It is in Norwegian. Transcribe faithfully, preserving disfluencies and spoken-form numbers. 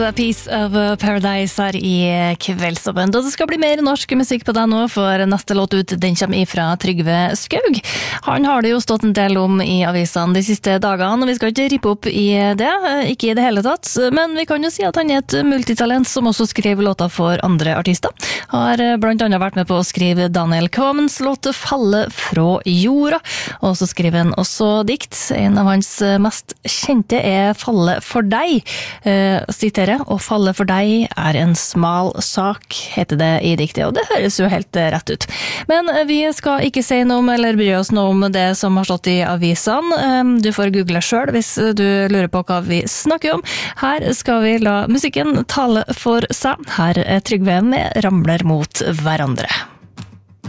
A Piece of Paradise her i kveldsåpen. Og det skal bli mer norsk musikk på deg nå, for neste låt ut, den kommer ifra Trygve Skaug. Han har det jo stått en del om i avisene de siste dagene, og vi skal ikke rippe opp i det, ikke i det hele tatt, men vi kan jo si at han er et multitalent som også skriver låter for andre artister. Har blant annet vært med på å skrive Daniel Kvamens låt Falle fra jorda, og så skriver han også dikt. En av hans mest kjente er Falle for deg, uh, siterer «Å falle for deg er en smal sak», heter det i diktet, og det høres jo helt rett ut. Men vi skal ikke si noe om, eller bry oss noe om det som har stått i avisene. Du får google selv hvis du lurer på hva vi snakker om. Her skal vi la musikken tale for seg. Her er Trygve med Ramler mot hverandre.